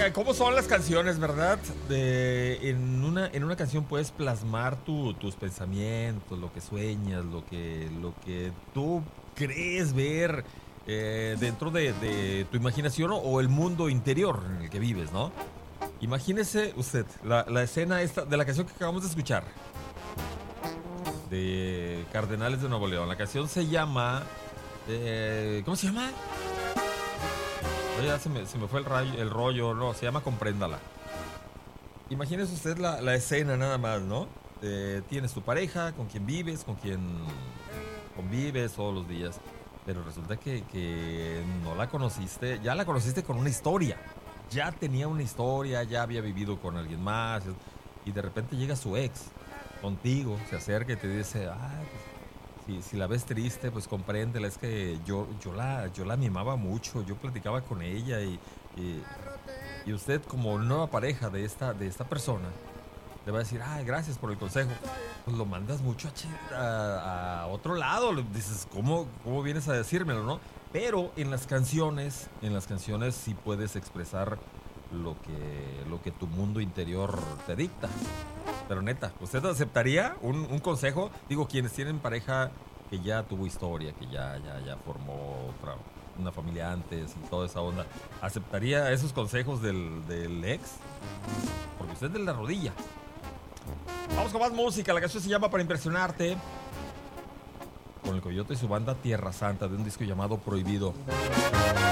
¿Cómo son las canciones, verdad? En una canción puedes plasmar tus pensamientos, lo que sueñas, lo que tú crees ver dentro de tu imaginación o el mundo interior en el que vives, ¿no? Imagínese usted la escena esta de la canción que acabamos de escuchar, de Cardenales de Nuevo León. La canción se llama... ¿cómo se llama? Oye, ya se me fue el rollo, no, se llama Compréndala. Imagínese usted la escena nada más, ¿no? Tienes tu pareja, con quien vives, con quien convives todos los días, pero resulta que no la conociste, ya la conociste con una historia. Ya tenía una historia, ya había vivido con alguien más, y de repente llega su ex contigo, se acerca y te dice, pues, si la ves triste, pues compréndela, es que yo la mimaba mucho, yo platicaba con ella y usted como nueva pareja de esta persona le va a decir, gracias por el consejo. Pues lo mandas mucho a otro lado, le dices, ¿cómo vienes a decírmelo, no? Pero en las canciones sí puedes expresar lo que tu mundo interior te dicta. Pero neta, ¿usted aceptaría un consejo? Digo, quienes tienen pareja que ya tuvo historia, que ya formó una familia antes y toda esa onda, ¿aceptaría esos consejos del ex? Porque usted es de la rodilla. Vamos con más música, la canción se llama Para Impresionarte, con el Coyote y su banda Tierra Santa, de un disco llamado Prohibido.